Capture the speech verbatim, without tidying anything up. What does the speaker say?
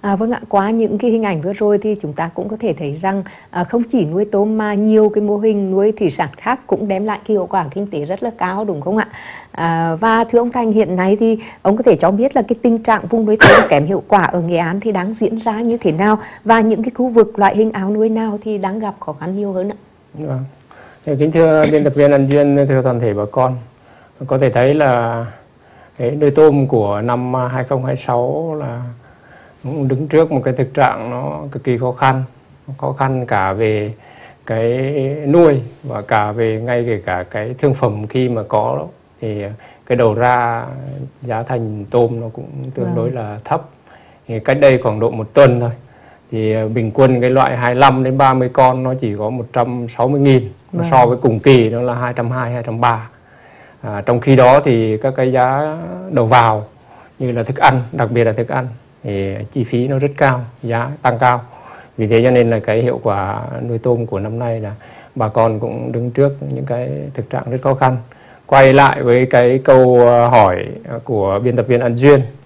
À, vâng ạ, qua những cái hình ảnh vừa rồi thì chúng ta cũng có thể thấy rằng à, không chỉ nuôi tôm mà nhiều cái mô hình nuôi thủy sản khác cũng đem lại cái hiệu quả kinh tế rất là cao, đúng không ạ? À, và thưa ông Thành, hiện nay thì ông có thể cho biết là cái tình trạng vùng nuôi tôm kém hiệu quả ở Nghệ An thì đang diễn ra như thế nào, và những cái khu vực loại hình ao nuôi nào thì đang gặp khó khăn nhiều hơn ạ? Vâng. Kính thưa biên tập viên An Duyên, thưa toàn thể bà con, có thể thấy là cái nuôi tôm của năm hai không hai sáu là cũng đứng trước một cái thực trạng nó cực kỳ khó khăn, khó khăn cả về cái nuôi và cả về ngay kể cả cái thương phẩm khi mà có thì cái đầu ra giá thành tôm nó cũng tương Vâng. đối là thấp. Thì cách đây khoảng độ một tuần thôi thì bình quân cái loại hai mươi lăm đến ba mươi con nó chỉ có một trăm sáu mươi nghìn, Vâng. so với cùng kỳ nó là hai trăm hai mươi, hai trăm ba mươi. À, trong khi đó thì các cái giá đầu vào như là thức ăn, đặc biệt là thức ăn thì chi phí nó rất cao, giá tăng cao. Vì thế cho nên là cái hiệu quả nuôi tôm của năm nay là bà con cũng đứng trước những cái thực trạng rất khó khăn. Quay lại với cái câu hỏi của biên tập viên An Duyên